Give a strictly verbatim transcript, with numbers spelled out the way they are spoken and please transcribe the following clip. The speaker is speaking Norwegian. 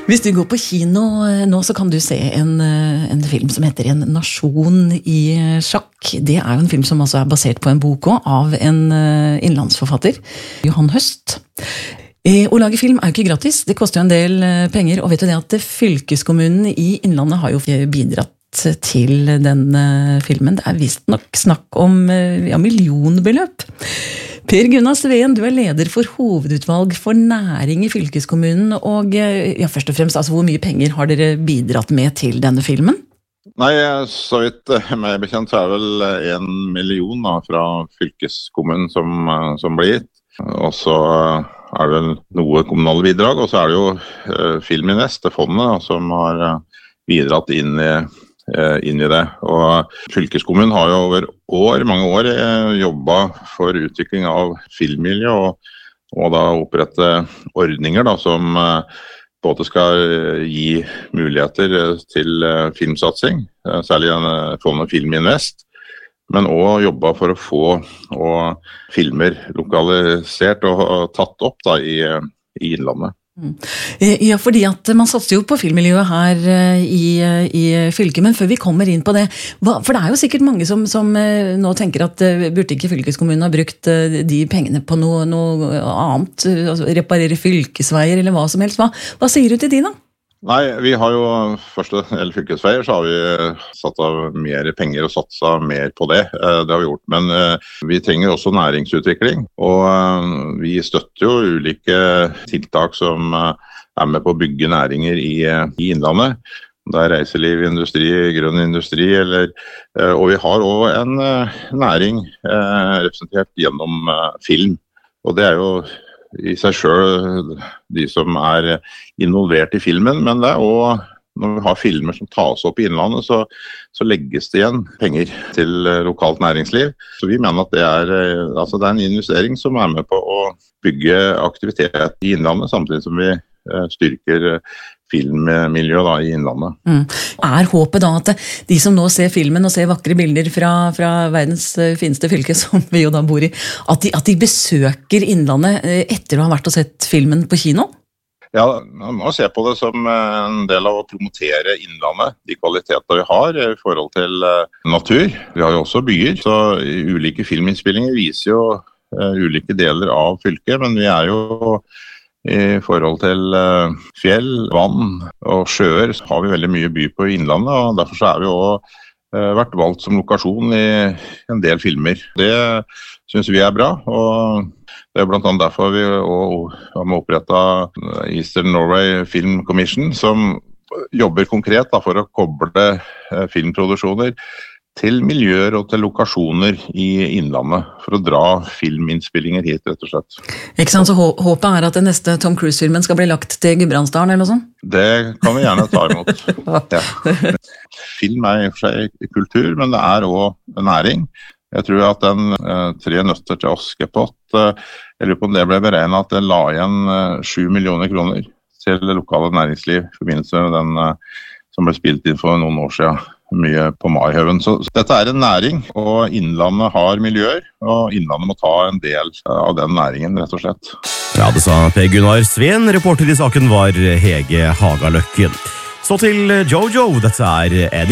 Hvis du går på kino nå, så kan du se en, en film som heter En nasjon i sjakk. Det er jo en film som altså er basert på en bok også, av en innlandsforfatter, Johan Høst. Å lage film er jo ikke gratis, det koster jo en del penger, og vet du det at fylkeskommunen i Innlandet har jo bidratt til denne filmen. Det er vist nok snakk om ja, millionbeløp. Per Gunnar Sveen, du er leder for hovedutvalg for næring i fylkeskommunen, og ja, først og fremst, altså, hvor mye penger har dere bidratt med til denne filmen? Nei, så vidt meg bekjent så er vel en million da, fra fylkeskommunen som, som blir gitt, og så er det vel noe kommunale bidrag, og så er det jo uh, Filminvest, det fondet, da, som har uh, bidratt inn i inn i det. Og fylkeskommunen har jo over år, mange år jobbet for utvikling av filmmiljø og, og da opprette ordninger da, som både skal gi muligheter til filmsatsing, særlig fondet Filminvest, men også jobbe for å få og filmer lokalisert og, og tatt opp da, i, i Innlandet. Ja, fordi at man satser jo på filmmiljøet her i, i fylket, men før vi kommer inn på det, hva, for det er jo sikkert mange som, som nå tenker at burde ikke fylkeskommunen ha brukt de pengene på noe, noe annet, altså reparere fylkesveier eller hva som helst. Hva, hva sier du til de da? Nei, vi har jo først eller fylkesveier, så har vi satt av mer penger og satset mer på det. Det har vi gjort, men vi trenger også næringsutvikling, og vi støtter jo ulike tiltak som er med på å bygge næringer i, i Innlandet. Det er reiseliv, industri, grønn industri, eller, og vi har også en næring representert gjennom film, og det er jo i seg selv de som er involvert i filmen, men det er også når vi har filmer som tas opp i Innlandet, så, så legges det igjen penger til lokalt næringsliv. Så vi mener at det er, altså det er en investering som er med på å bygge aktivitet i Innlandet, samtidig som vi styrker filmmiljøet da, i Innlandet. Mm. Er håpet da at de som nå ser filmen og ser vakre bilder fra, fra verdens fineste fylke, som vi jo da bor i, at de, at de besøker Innlandet etter å ha vært og sett filmen på kino? Ja, man må se på det som en del av å promotere Innlandet, de kvaliteter vi har i forhold til natur. Vi har jo også byer, så ulike filminnspillinger viser jo ulike deler av fylket, men vi er jo i forhold til fjell, vann og sjøer, så har vi veldig mye by på Innlandet, og derfor så er vi også vært valgt som lokasjon i en del filmer. Det synes vi er bra, og det er blant annet derfor vi har opprettet Eastern Norway Film Commission, som jobber konkret da, for å koble filmproduksjoner til miljøer og til lokasjoner i Innlandet, for å dra filminnspillinger hit, rett og slett. Ikke sant, så håpet er at den neste Tom Cruise-filmen skal bli lagt til Gudbrandsdalen, eller noe sånt? Det kan vi gjerne ta imot. Ja. Film er i og for seg kultur, men det er også næring. Jeg tror at den eh, tre nøtter til Askepott, eh, jeg lurer på om det ble beregnet at det la igjen eh, sju millioner kroner til det lokale næringsliv i forbindelse med den eh, som ble spilt inn for noen år siden. Mye på Maihaugen. Så, så dette er en næring, og Innlandet har miljøer, og Innlandet må ta en del av den næringen, rett og slett. Ja, det sa Per Gunnar Sveen. Reporter i saken var Hege Hagaløkken. Så til Jojo, dette er Eddie.